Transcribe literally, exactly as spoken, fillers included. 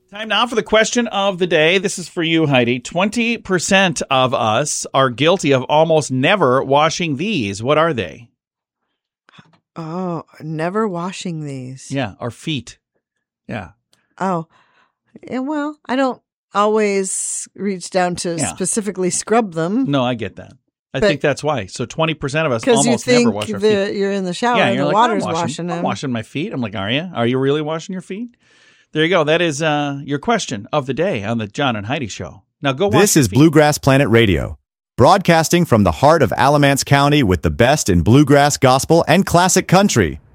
Time now for the question of the day. This is for you, Heidi. twenty percent of us are guilty of almost never washing these. What are they? Oh, never washing these. Yeah, our feet. Yeah. Oh, yeah, well, I don't always reach down to Yeah. specifically scrub them. No, I get that. I But- think that's why. So twenty percent of us Because you almost never think wash our that feet. you're in the shower Yeah, and you're the like, water's I'm washing, washing I'm them. washing my feet. I'm like, are you? Are you really washing your feet? There you go. That is uh, your question of the day on the John and Heidi Show. Now go wash This your is feet. Bluegrass Planet Radio, broadcasting from the heart of Alamance County with the best in bluegrass, gospel, and classic country.